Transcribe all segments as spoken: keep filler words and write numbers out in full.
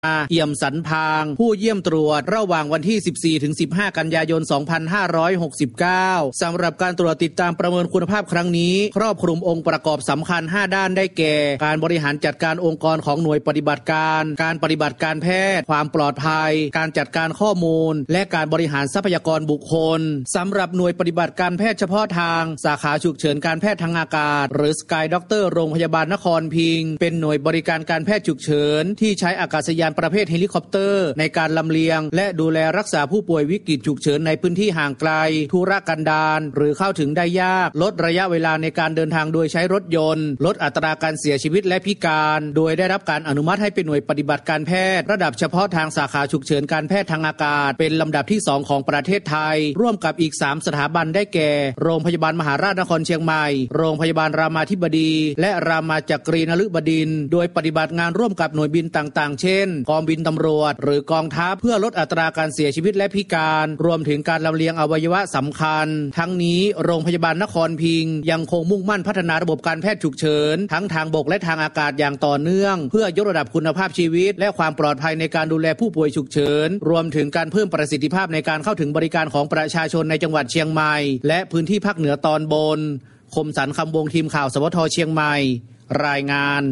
เอี่ยมสันพางผู้เยี่ยมตรวจระหว่างวันที่ สิบสี่ถึงสิบห้า กันยายน สองพันห้าร้อยหกสิบเก้า สำหรับการตรวจติดตามประเมินคุณภาพครั้งนี้ครอบคลุมองค์ประกอบสำคัญ ห้า ด้านได้แก่การบริหารจัดการองค์กรของหน่วยปฏิบัติการการปฏิบัติการแพทย์ความปลอดภัยการจัดการข้อมูลและการบริหารทรัพยากรบุคคลสำหรับหน่วยปฏิบัติการแพทย์เฉพาะทางสาขาฉุกเฉินการแพทย์ทางอากาศหรือสกายด็อกเตอร์โรงพยาบาลนครพิงค์เป็นหน่วยบริการการแพทย์ฉุกเฉินที่ใช้อากาศยานประเภทเฮลิคอปเตอร์ในการลำเลียงและดูแลรักษาผู้ป่วยวิกฤตฉุกเฉินในพื้นที่ห่างไกลทุรกันดารหรือเข้าถึงได้ยากลดระยะเวลาในการเดินทางโดยใช้รถยนต์ลดอัตราการเสียชีวิตและพิการโดยได้รับการอนุมัติให้เป็นหน่วยปฏิบัติการแพทย์ระดับเฉพาะทางสาขาฉุกเฉินการแพทย์ทางอากาศเป็นลำดับที่สองของประเทศไทยร่วมกับอีกสามสถาบันได้แก่โรงพยาบาลมหาราชนครเชียงใหม่โรงพยาบาลรามาธิบดีและรามาจักรีนฤบดินทร์โดยปฏิบัติงานร่วมกับหน่วยบินต่างๆเช่นกองบินตำรวจหรือกองทัพเพื่อลดอัตราการเสียชีวิตและพิการรวมถึงการลำเลียงอวัยวะสำคัญทั้งนี้โรงพยาบาลนครพิงค์ยังคงมุ่งมั่นพัฒนาระบบการแพทย์ฉุกเฉินทั้งทางบกและทางอากาศอย่างต่อเนื่องเพื่อยกระดับคุณภาพชีวิตและความปลอดภัยในการดูแลผู้ป่วยฉุกเฉินรวมถึงการเพิ่มประสิทธิภาพในการเข้าถึงบริการของประชาชนในจังหวัดเชียงใหม่และพื้นที่ภาคเหนือตอนบนคมสันต์คำวงทีมข่าวสวทเชียงใหม่รายงาน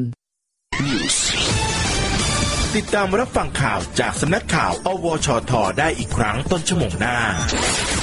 ติดตามรับฟังข่าวจากสำนักข่าวอวชทได้อีกครั้งต้นชั่วโมงหน้า